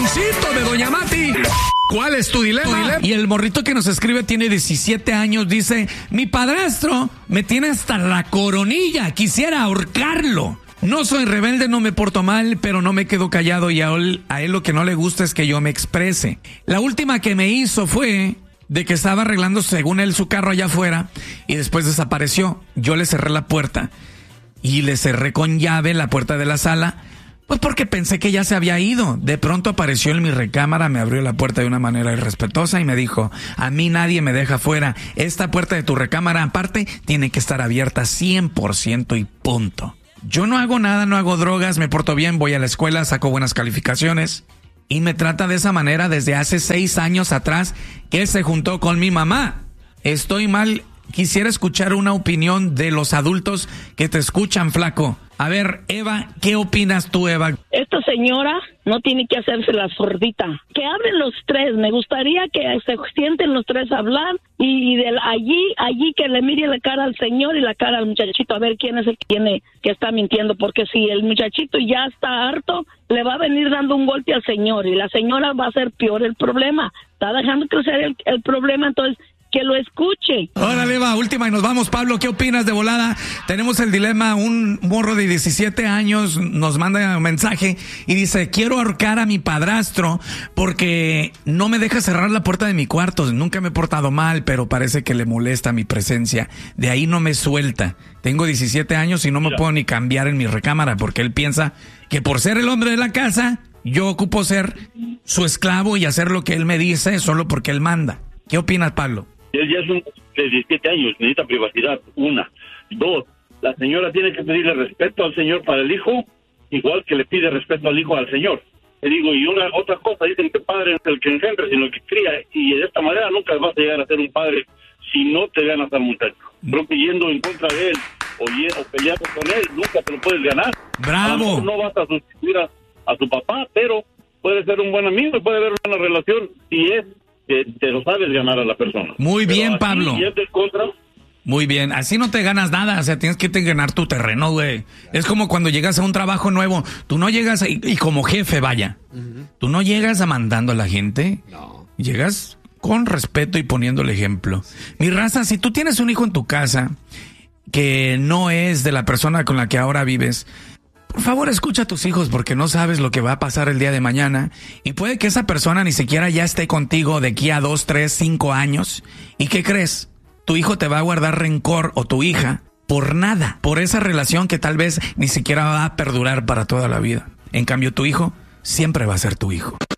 Ramoncito de Doña Mati. ¿Cuál es tu dilema? Y el morrito que nos escribe tiene 17 años, dice, mi padrastro me tiene hasta la coronilla, quisiera ahorcarlo. No soy rebelde, no me porto mal, pero no me quedo callado y a él lo que no le gusta es que yo me exprese. La última que me hizo fue de que estaba arreglando según él su carro allá afuera y después desapareció. Yo le cerré la puerta y le cerré con llave la puerta de la sala. Pues porque pensé que ya se había ido. De pronto apareció en mi recámara, me abrió la puerta de una manera irrespetuosa y me dijo, a mí nadie me deja fuera. Esta puerta de tu recámara aparte tiene que estar abierta 100% y punto. Yo no hago nada, no hago drogas, me porto bien, voy a la escuela, saco buenas calificaciones. Y me trata de esa manera desde hace 6 años atrás que se juntó con mi mamá. Estoy mal. Quisiera escuchar una opinión de los adultos que te escuchan, flaco. A ver, Eva, ¿qué opinas tú, Eva? Esta señora no tiene que hacerse la sordita. Que hablen los tres. Me gustaría que se sienten los tres a hablar y de allí que le mire la cara al señor y la cara al muchachito a ver quién es el que está mintiendo. Porque si el muchachito ya está harto, le va a venir dando un golpe al señor y la señora va a hacer peor el problema. Está dejando crecer el problema, entonces que lo escuche. Órale, Eva, última y nos vamos. Pablo, ¿qué opinas de volada? Tenemos el dilema, un morro de 17 años nos manda un mensaje y dice, quiero ahorcar a mi padrastro porque no me deja cerrar la puerta de mi cuarto. Nunca me he portado mal, pero parece que le molesta mi presencia. De ahí no me suelta. Tengo 17 años y no me puedo ni cambiar en mi recámara porque él piensa que por ser el hombre de la casa, yo ocupo ser su esclavo y hacer lo que él me dice solo porque él manda. ¿Qué opinas, Pablo? Él ya es un de 17 años, necesita privacidad, 1. 2, la señora tiene que pedirle respeto al señor para el hijo, igual que le pide respeto al hijo al señor. Te digo, y otra cosa, dicen que padre es el que engendra, sino el que cría, y de esta manera nunca vas a llegar a ser un padre si no te ganas al muchacho. Creo que yendo en contra de él o peleando con él, nunca te lo puedes ganar. ¡Bravo! No vas a sustituir a tu papá, pero puede ser un buen amigo y puede haber una relación si es que te lo sabes ganar a la persona. Muy bien, Pablo. Si es del contra, muy bien, así no te ganas nada, o sea, tienes que ganar tu terreno, güey. Es como cuando llegas a un trabajo nuevo, tú no llegas y como jefe, vaya, tú no llegas mandando a la gente, no. Llegas con respeto y poniendo el ejemplo. Mi raza, si tú tienes un hijo en tu casa que no es de la persona con la que ahora vives, por favor, escucha a tus hijos porque no sabes lo que va a pasar el día de mañana y puede que esa persona ni siquiera ya esté contigo de aquí a 2, 3, 5 años. ¿Y qué crees? Tu hijo te va a guardar rencor o tu hija por nada, por esa relación que tal vez ni siquiera va a perdurar para toda la vida. En cambio, tu hijo siempre va a ser tu hijo.